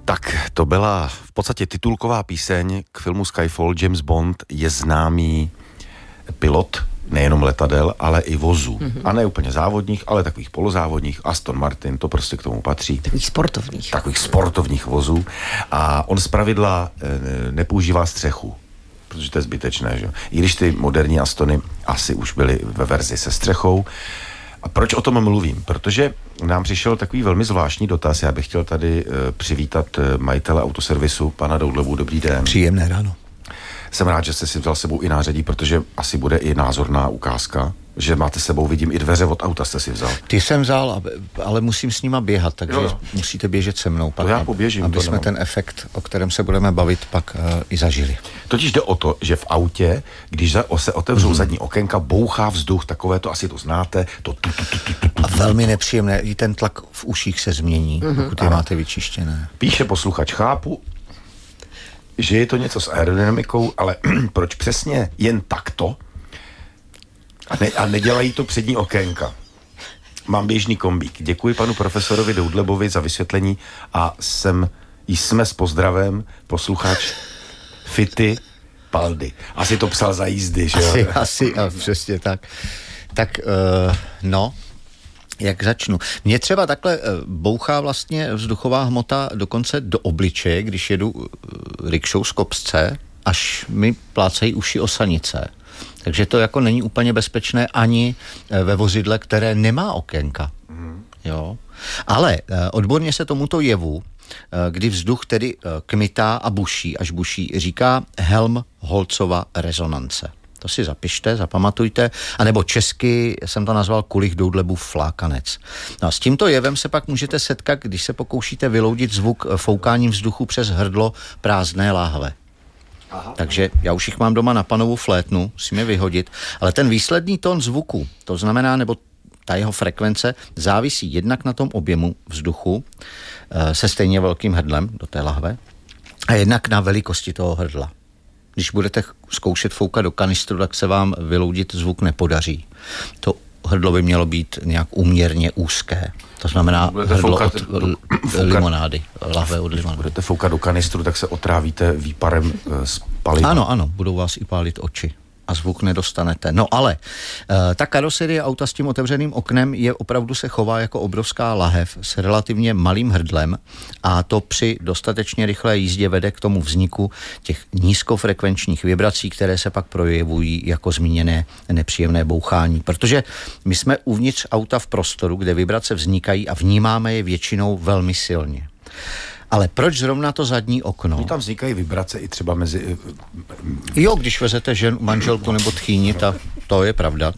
Tak to byla v podstatě titulková píseň k filmu Skyfall. James Bond je známý pilot nejenom letadel, ale i vozů. A ne úplně závodních, ale takových polozávodních. Aston Martin, to prostě k tomu patří. Takových sportovních vozů. A on zpravidla nepoužívá střechu, protože to je zbytečné, že? I když ty moderní Astony asi už byly ve verzi se střechou. A proč o tom mluvím? Protože nám přišel takový velmi zvláštní dotaz. Já bych chtěl tady přivítat majitele autoservisu, pana Doudlebu. Dobrý den. Příjemné ráno. Jsem rád, že jste si vzal sebou i nářadí, protože asi bude i názorná ukázka, že máte sebou, vidím, i dveře od auta jste si vzal. Ty jsem vzal, ale musím s nima běhat, takže musíte běžet se mnou. To já poběžím. Aby jsme ten efekt, o kterém se budeme bavit, pak i zažili. Totiž jde o to, že v autě, když se otevřou zadní okénka, bouchá vzduch, takové to asi to znáte. A velmi nepříjemné, i ten tlak v uších se změní, pokud je máte vyčištěné. Píše posluchač, chápu, že je to něco s aerodynamikou, ale proč přesně jen takto? A nedělají to přední okénka. Mám běžný kombík. Děkuji panu profesorovi Doudlebovi za vysvětlení a jsme s pozdravem posluchač Fity Paldy. Asi to psal za jízdy, že jo? Asi, přesně tak. Tak, jak začnu? Mně třeba takhle bouchá vlastně vzduchová hmota dokonce do obličeje, když jedu rikšou z kopce, až mi plácají uši o sanice. Takže to jako není úplně bezpečné ani ve vozidle, které nemá okénka. Jo? Ale odborně se tomuto jevu, kdy vzduch tedy kmitá a buší, až buší, říká Helmholtzova rezonance. To si zapište, zapamatujte, anebo česky jsem to nazval Kulich Doudlebův flákanec. No a s tímto jevem se pak můžete setkat, když se pokoušíte vyloudit zvuk foukáním vzduchu přes hrdlo prázdné láhve. Aha. Takže já už jich mám doma na panovou flétnu, musím je vyhodit, ale ten výsledný tón zvuku, to znamená, nebo ta jeho frekvence, závisí jednak na tom objemu vzduchu se stejně velkým hrdlem do té lahve a jednak na velikosti toho hrdla. Když budete zkoušet foukat do kanistru, tak se vám vyloudit zvuk nepodaří. To hrdlo by mělo být nějak úměrně úzké. To znamená hrdlo od limonády, lahve od limonády. Budete foukat do kanistru, tak se otrávíte výparem z paliva. Ano, budou vás i pálit oči a zvuk nedostanete. No ale ta karoserie auta s tím otevřeným oknem opravdu se chová jako obrovská lahev s relativně malým hrdlem a to při dostatečně rychlé jízdě vede k tomu vzniku těch nízkofrekvenčních vibrací, které se pak projevují jako zmíněné nepříjemné bouchání. Protože my jsme uvnitř auta v prostoru, kde vibrace vznikají a vnímáme je většinou velmi silně. Ale proč zrovna to zadní okno? Tam vznikají vibrace i třeba mezi... Jo, když vezete manželku nebo tchýni, to je pravda,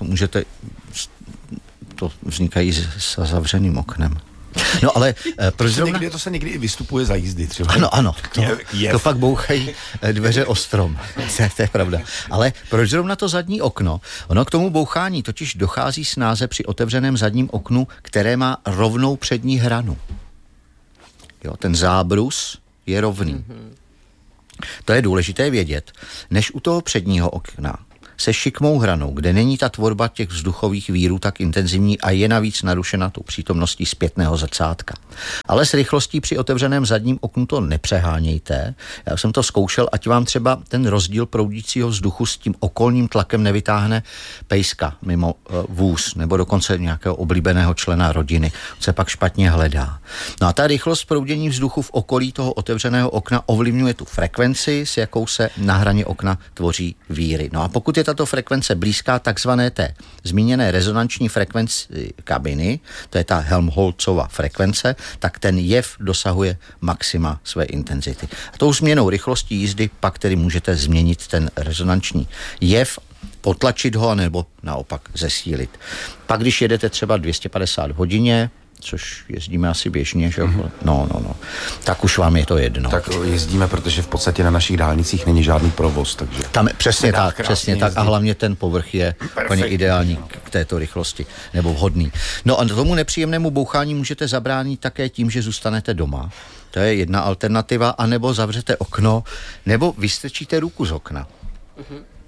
to vznikají s zavřeným oknem. No ale proč zrovna... To se někdy i vystupuje za jízdy třeba. Ano, to pak bouchají dveře o strom, to je pravda. Ale proč zrovna to zadní okno? Ono k tomu bouchání totiž dochází snáze při otevřeném zadním oknu, které má rovnou přední hranu. Jo, ten zábrus je rovný. To je důležité vědět, než u toho předního okna se šikmou hranou, kde není ta tvorba těch vzduchových vírů tak intenzivní a je navíc narušena tou přítomností zpětného zrcátka. Ale s rychlostí při otevřeném zadním oknu to nepřehánějte. Já jsem to zkoušel, ať vám třeba ten rozdíl proudícího vzduchu s tím okolním tlakem nevytáhne pejska mimo vůz nebo dokonce nějakého oblíbeného člena rodiny. Se pak špatně hledá. No a ta rychlost proudění vzduchu v okolí toho otevřeného okna ovlivňuje tu frekvenci, s jakou se na hraně okna tvoří víry. No a pokud je tato frekvence blízká takzvané té zmíněné rezonanční frekvenci kabiny, to je ta Helmholtzova frekvence, tak ten jev dosahuje maxima své intenzity. A tou změnou rychlosti jízdy pak tedy můžete změnit ten rezonanční jev, potlačit ho, nebo naopak zesílit. Pak když jedete třeba 250 hodině, což jezdíme asi běžně, že? No. Tak už vám je to jedno. Tak jezdíme, protože v podstatě na našich dálnicích není žádný provoz, takže... Tam je, přesně tak a hlavně ten povrch je úplně ideální k této rychlosti, nebo vhodný. No a tomu nepříjemnému bouchání můžete zabránit také tím, že zůstanete doma. To je jedna alternativa, anebo zavřete okno, nebo vystrčíte ruku z okna.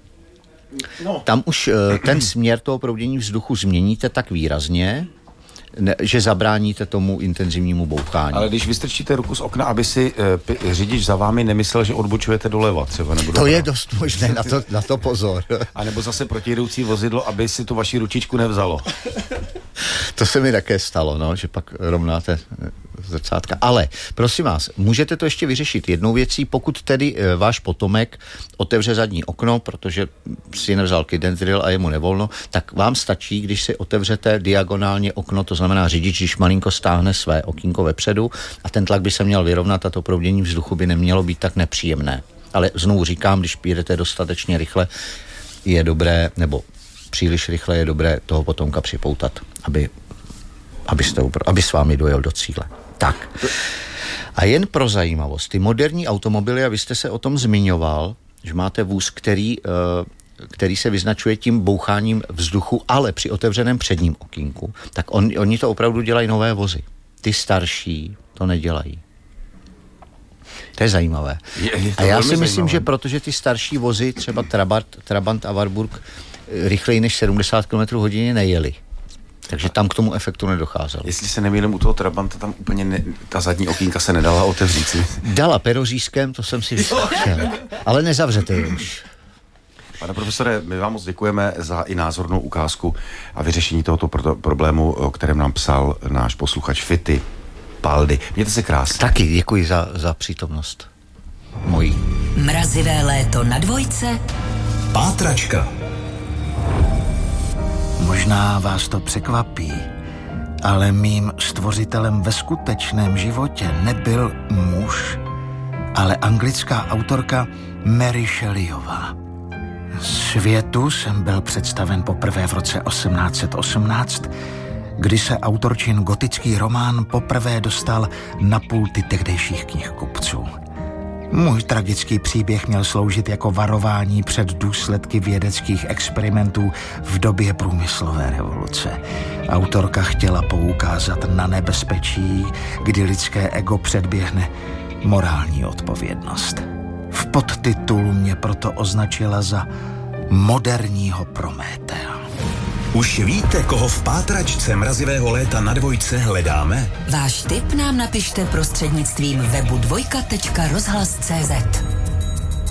Tam už ten směr toho proudění vzduchu změníte tak výrazně, že zabráníte tomu intenzivnímu bouchání. Ale když vystrčíte ruku z okna, aby si řidič za vámi nemyslel, že odbočujete doleva třeba. Nebo to je dost možné, na to pozor. A nebo zase protijedoucí vozidlo, aby si tu vaši ručičku nevzalo. To se mi také stalo, no, že pak rovnáte zrcátka. Ale prosím vás, můžete to ještě vyřešit jednou věcí, pokud tedy váš potomek otevře zadní okno, protože si nevzal Kidendril a je mu nevolno, tak vám stačí, když si otevřete diagonálně okno, to znamená řidič, když malinko stáhne své okýnko vepředu a ten tlak by se měl vyrovnat a to proudění vzduchu by nemělo být tak nepříjemné. Ale znovu říkám, když jedete dostatečně rychle, je dobré, nebo příliš rychle je dobré toho potomka připoutat, aby s vámi dojel do cíle. Tak. A jen pro zajímavost, ty moderní automobily, a vy jste se o tom zmiňoval, že máte vůz, který se vyznačuje tím boucháním vzduchu, ale při otevřeném předním okýnku, tak oni to opravdu dělají nové vozy. Ty starší to nedělají. To je zajímavé. A já si myslím, že protože ty starší vozy, třeba Trabant a Warburg, rychleji než 70 km/h nejeli. Takže tam k tomu efektu nedocházelo. Jestli se nemýlím, u toho Trabanta tam úplně ta zadní okýnka se nedala otevřít. Dala perořízkem, to jsem si vyzkoušel. Ale nezavřete je už. Pane profesore, my vám moc děkujeme za i názornou ukázku a vyřešení tohoto problému, o kterém nám psal náš posluchač Fity Paldy. Mějte se krásně. Taky děkuji za přítomnost mojí. Mrazivé léto na dvojce. Pátračka. Možná vás to překvapí, ale mým stvořitelem ve skutečném životě nebyl muž, ale anglická autorka Mary Shelleyová. Světu jsem byl představen poprvé v roce 1818, kdy se autorčin gotický román poprvé dostal na pulty tehdejších knihkupců. Můj tragický příběh měl sloužit jako varování před důsledky vědeckých experimentů v době průmyslové revoluce. Autorka chtěla poukázat na nebezpečí, kdy lidské ego předběhne morální odpovědnost. V podtitulu mě proto označila za moderního Prométea. Už víte, koho v pátračce mrazivého léta na dvojce hledáme? Váš tip nám napište prostřednictvím webu dvojka.rozhlas.cz.